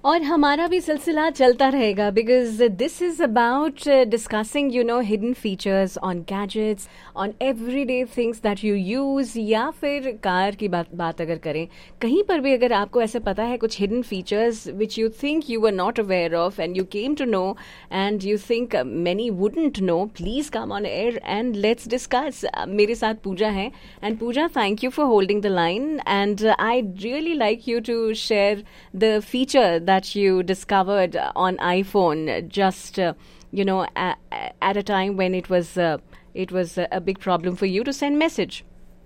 और हमारा भी सिलसिला चलता रहेगा because this is about discussing hidden features on gadgets, on everyday things that you use, या फिर कार की बात अगर करें, कहीं पर भी अगर आपको ऐसे पता है कुछ hidden features which you think you were not aware of and you came to know and you think many wouldn't know, please come on air and let's discuss. मेरे साथ पूजा है and Puja, thank you for holding the line and I really like you to share the feature that you discovered on iPhone just at a time when it was a big problem for you to send message.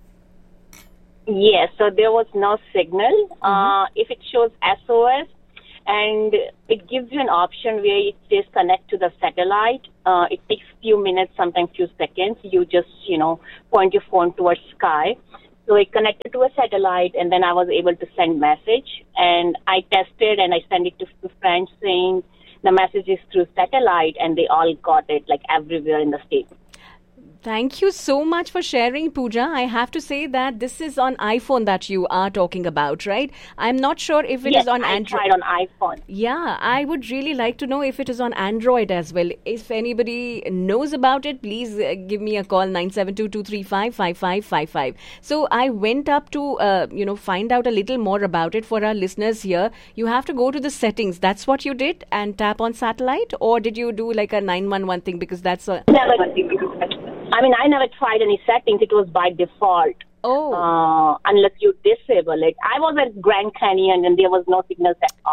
Yes, so there was no signal. If it shows SOS and it gives you an option where it says connect to the satellite, it takes few minutes, sometimes few seconds. You just point your phone towards sky. So I connected to a satellite and then I was able to send message, and I tested and I sent it to friends saying the message is through satellite, and they all got it like everywhere in the state. Thank you so much for sharing, Pooja. I have to say that this is on iPhone that you are talking about, right? I'm not sure if it is on Android. Yes, I tried on iPhone. Yeah, I would really like to know if it is on Android as well. If anybody knows about it, please give me a call, 972-235-5555. So I went up to, find out a little more about it for our listeners here. You have to go to the settings. That's what you did, and tap on satellite, or did you do like a 911 thing, because that's a... I never tried any settings. It was by default. Oh. Unless you disable it. I was at Grand Canyon and there was no signals at all.